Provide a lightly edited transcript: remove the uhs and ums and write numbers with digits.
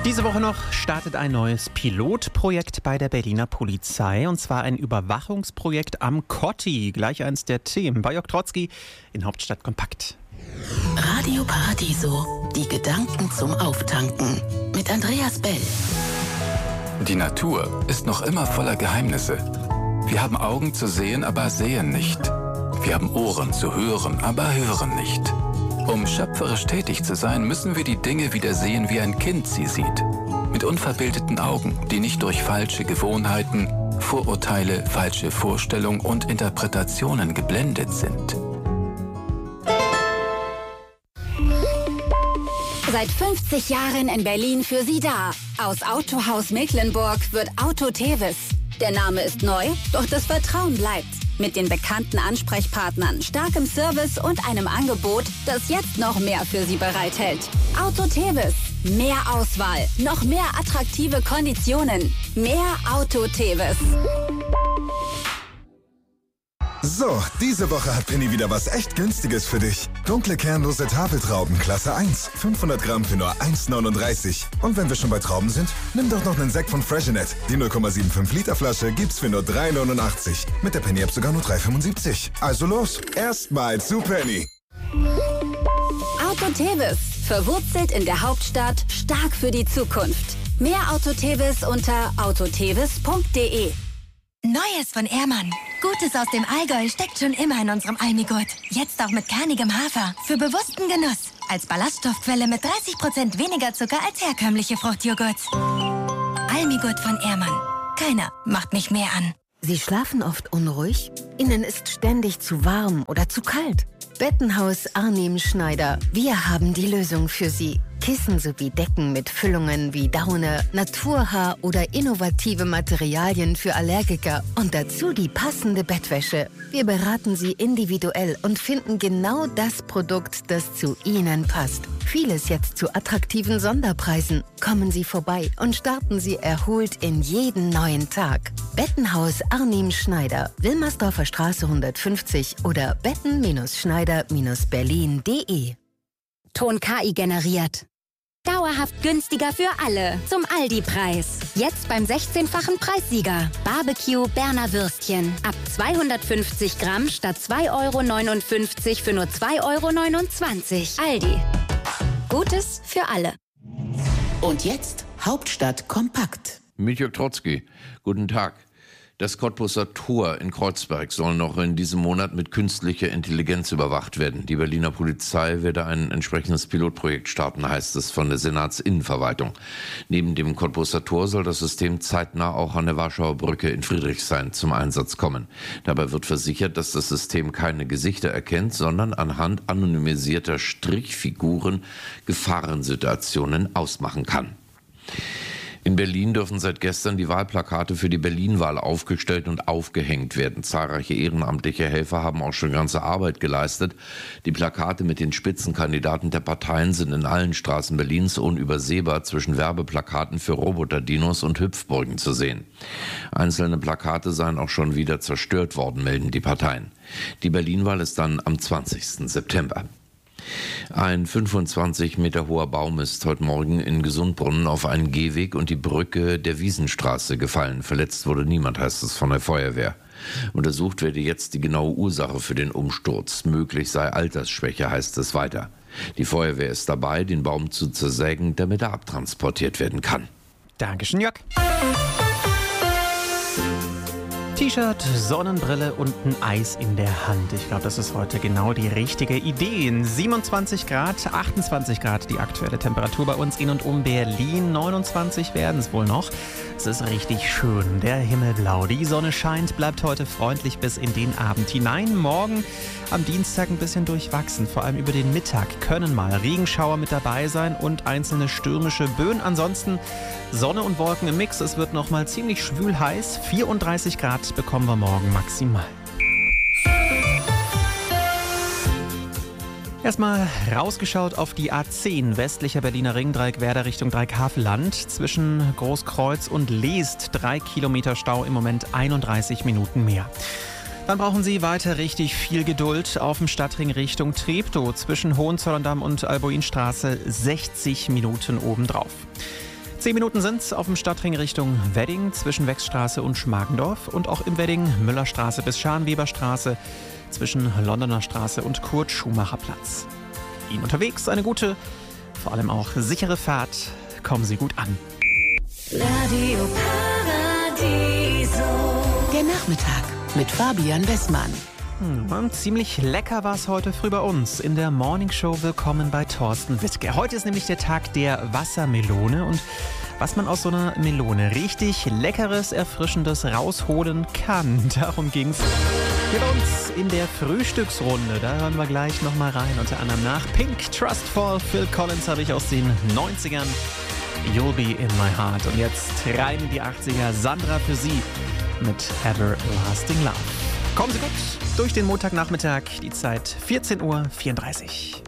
Diese Woche noch startet ein neues Pilotprojekt bei der Berliner Polizei, und zwar ein Überwachungsprojekt am Kotti. Gleich eins der Themen bei Jörg Trotzki in Hauptstadt Kompakt. Radio Paradiso, die Gedanken zum Auftanken mit Andreas Bell. Die Natur ist noch immer voller Geheimnisse. Wir haben Augen zu sehen, aber sehen nicht. Wir haben Ohren zu hören, aber hören nicht. Um schöpferisch tätig zu sein, müssen wir die Dinge wieder sehen, wie ein Kind sie sieht. Mit unverbildeten Augen, die nicht durch falsche Gewohnheiten, Vorurteile, falsche Vorstellungen und Interpretationen geblendet sind. Seit 50 Jahren in Berlin für Sie da. Aus Autohaus Mecklenburg wird Auto Tevis. Der Name ist neu, doch das Vertrauen bleibt. Mit den bekannten Ansprechpartnern, starkem Service und einem Angebot, das jetzt noch mehr für Sie bereithält. Auto Tevis. Mehr Auswahl, noch mehr attraktive Konditionen. Mehr Auto Tevis. So, diese Woche hat Penny wieder was echt Günstiges für dich. Dunkle kernlose Tafeltrauben, Klasse 1. 500 Gramm für nur 1,39. Und wenn wir schon bei Trauben sind, nimm doch noch einen Sekt von Freshenet. Die 0,75 Liter Flasche gibt's für nur 3,89. Mit der Penny-App sogar nur 3,75. Also los, erstmal zu Penny. Auto Tevis. Verwurzelt in der Hauptstadt, stark für die Zukunft. Mehr Auto Tevis unter autotevis.de. Neues von Ehrmann. Gutes aus dem Allgäu steckt schon immer in unserem Almigurt. Jetzt auch mit kernigem Hafer. Für bewussten Genuss. Als Ballaststoffquelle mit 30% weniger Zucker als herkömmliche Fruchtjoghurts. Almigurt von Ehrmann. Keiner macht mich mehr an. Sie schlafen oft unruhig? Ihnen ist ständig zu warm oder zu kalt? Bettenhaus Arnim Schneider. Wir haben die Lösung für Sie. Kissen sowie Decken mit Füllungen wie Daune, Naturhaar oder innovative Materialien für Allergiker und dazu die passende Bettwäsche. Wir beraten Sie individuell und finden genau das Produkt, das zu Ihnen passt. Vieles jetzt zu attraktiven Sonderpreisen. Kommen Sie vorbei und starten Sie erholt in jeden neuen Tag. Bettenhaus Arnim Schneider, Wilmersdorfer Straße 150 oder betten-schneider-berlin.de. Ton KI generiert. Dauerhaft günstiger für alle. Zum Aldi-Preis. Jetzt beim 16-fachen Preissieger. Barbecue Berner Würstchen. Ab 250 Gramm statt 2,59 € für nur 2,29 €. Aldi. Gutes für alle. Und jetzt Hauptstadt kompakt. Mit Jörg Trotzki. Guten Tag. Das Cottbuser Tor in Kreuzberg soll noch in diesem Monat mit künstlicher Intelligenz überwacht werden. Die Berliner Polizei werde ein entsprechendes Pilotprojekt starten, heißt es von der Senatsinnenverwaltung. Neben dem Cottbuser Tor soll das System zeitnah auch an der Warschauer Brücke in Friedrichshain zum Einsatz kommen. Dabei wird versichert, dass das System keine Gesichter erkennt, sondern anhand anonymisierter Strichfiguren Gefahrensituationen ausmachen kann. In Berlin dürfen seit gestern die Wahlplakate für die Berlin-Wahl aufgestellt und aufgehängt werden. Zahlreiche ehrenamtliche Helfer haben auch schon ganze Arbeit geleistet. Die Plakate mit den Spitzenkandidaten der Parteien sind in allen Straßen Berlins unübersehbar zwischen Werbeplakaten für Roboterdinos und Hüpfburgen zu sehen. Einzelne Plakate seien auch schon wieder zerstört worden, melden die Parteien. Die Berlin-Wahl ist dann am 20. September. Ein 25 Meter hoher Baum ist heute Morgen in Gesundbrunnen auf einen Gehweg und die Brücke der Wiesenstraße gefallen. Verletzt wurde niemand, heißt es von der Feuerwehr. Untersucht werde jetzt die genaue Ursache für den Umsturz. Möglich sei Altersschwäche, heißt es weiter. Die Feuerwehr ist dabei, den Baum zu zersägen, damit er abtransportiert werden kann. Dankeschön, Jörg. T-Shirt, Sonnenbrille und ein Eis in der Hand. Ich glaube, das ist heute genau die richtige Idee. 27 Grad, 28 Grad die aktuelle Temperatur bei uns in und um Berlin. 29 werden es wohl noch. Es ist richtig schön, der Himmel blau. Die Sonne scheint, bleibt heute freundlich bis in den Abend hinein. Morgen am Dienstag ein bisschen durchwachsen. Vor allem über den Mittag können mal Regenschauer mit dabei sein und einzelne stürmische Böen. Ansonsten Sonne und Wolken im Mix. Es wird noch mal ziemlich schwül heiß. 34 Grad bekommen wir morgen maximal. Erstmal rausgeschaut auf die A10, westlicher Berliner Ringdreieck, Werder Richtung Dreieckhavelland. Zwischen Großkreuz und Leest 3 Kilometer Stau, im Moment 31 Minuten mehr. Dann brauchen Sie weiter richtig viel Geduld auf dem Stadtring Richtung Treptow. Zwischen Hohenzollern-Damm und Alboinstraße 60 Minuten obendrauf. 10 Minuten sind's auf dem Stadtring Richtung Wedding zwischen Wechsstraße und Schmargendorf und auch im Wedding Müllerstraße bis Scharnweberstraße zwischen Londoner Straße und Kurt-Schumacher-Platz. Ihnen unterwegs eine gute, vor allem auch sichere Fahrt. Kommen Sie gut an. Radio Paradiso. Der Nachmittag mit Fabian Wessmann. Ziemlich lecker war es heute früh bei uns in der Morningshow. Willkommen bei Thorsten Wittke. Heute ist nämlich der Tag der Wassermelone und was man aus so einer Melone richtig Leckeres, Erfrischendes rausholen kann. Darum ging's hier bei uns in der Frühstücksrunde. Da hören wir gleich nochmal rein. Unter anderem nach Pink, Trustful, Phil Collins habe ich aus den 90ern. You'll be in my heart. Und jetzt rein in die 80er. Sandra für Sie mit Everlasting Love. Kommen Sie gut durch den Montagnachmittag, die Zeit 14:34 Uhr.